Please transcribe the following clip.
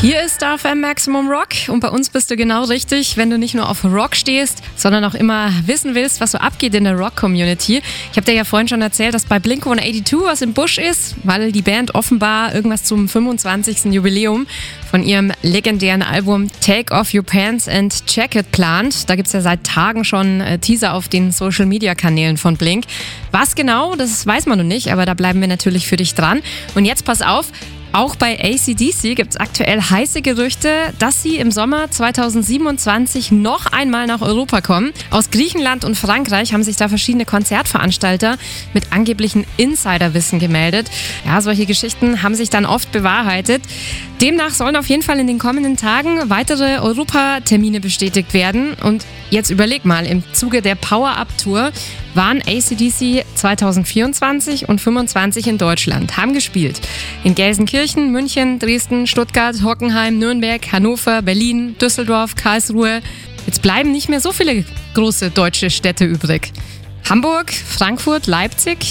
Hier ist FM Maximum Rock und bei uns bist du genau richtig, wenn du nicht nur auf Rock stehst, sondern auch immer wissen willst, was so abgeht in der Rock-Community. Ich habe dir ja vorhin schon erzählt, dass bei Blink-182 was im Busch ist, weil die Band offenbar irgendwas zum 25. Jubiläum von ihrem legendären Album Take Off Your Pants and Check It plant. Da gibt es ja seit Tagen schon Teaser auf den Social-Media-Kanälen von Blink. Was genau, das weiß man noch nicht, aber da bleiben wir natürlich für dich dran. Und jetzt pass auf, auch bei AC/DC gibt es aktuell heiße Gerüchte, dass sie im Sommer 2027 noch einmal nach Europa kommen. Aus Griechenland und Frankreich haben sich da verschiedene Konzertveranstalter mit angeblichen Insiderwissen gemeldet. Ja, solche Geschichten haben sich dann oft bewahrheitet. Demnach sollen auf jeden Fall in den kommenden Tagen weitere Europatermine bestätigt werden. Und jetzt überleg mal, im Zuge der Power-Up-Tour waren AC/DC 2024 und 2025 in Deutschland, haben gespielt. In Gelsenkirchen, München, Dresden, Stuttgart, Hockenheim, Nürnberg, Hannover, Berlin, Düsseldorf, Karlsruhe. Jetzt bleiben nicht mehr so viele große deutsche Städte übrig. Hamburg, Frankfurt, Leipzig,